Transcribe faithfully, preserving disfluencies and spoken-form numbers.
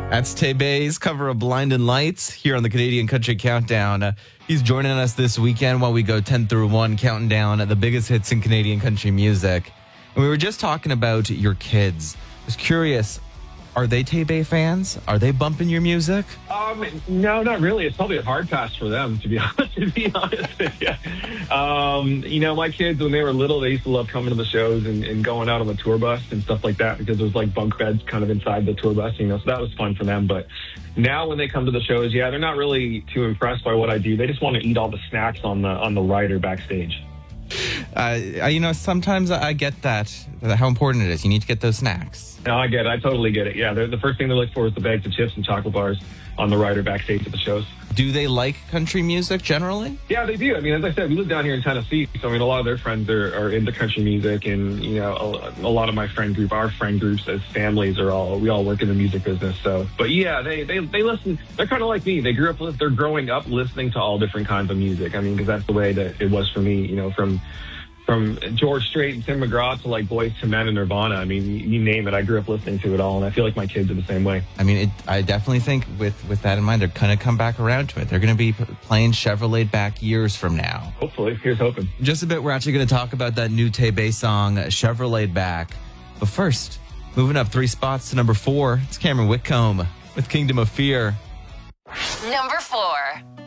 That's Tay-Bay's cover of Blindin' Lights here on the Canadian Country Countdown. Uh, he's joining us this weekend while we go ten through one, counting down the biggest hits in Canadian country music. And we were just talking about your kids. I was curious, are they Tay-Bay fans? Are they bumping your music? Um, no, not really. It's probably a hard pass for them, to be honest, to be honest with you. Um, you know, my kids, when they were little, they used to love coming to the shows and, and going out on the tour bus and stuff like that because there was like bunk beds kind of inside the tour bus, you know, so that was fun for them. But now when they come to the shows, yeah, they're not really too impressed by what I do. They just want to eat all the snacks on the on the ride or backstage. Uh, you know, sometimes I get that, how important it is. You need to get those snacks. No, I get it. I totally get it. Yeah, the first thing they look for is the bags of chips and chocolate bars on the ride or backstage at the shows. Do they like country music generally? Yeah, they do. I mean, as I said, we live down here in Tennessee, so I mean, a lot of their friends are, are into country music, and you know, a, a lot of my friend group, our friend groups as families are all, we all work in the music business. So, but yeah, they they, they listen. They're kind of like me. They grew up, they're growing up listening to all different kinds of music. I mean, because that's the way that it was for me. You know, from From George Strait and Tim McGraw to like Boyz two Men and Nirvana. I mean, you name it. I grew up listening to it all, and I feel like my kids are the same way. I mean, it, I definitely think with, with that in mind, they're going to come back around to it. They're going to be p- playing Chevrolet back years from now. Hopefully. Here's hoping. Just a bit, we're actually going to talk about that new Tay-Bay song, Chevrolet Back. But first, moving up three spots to number four, it's Cameron Whitcomb with Kingdom of Fear. Number four.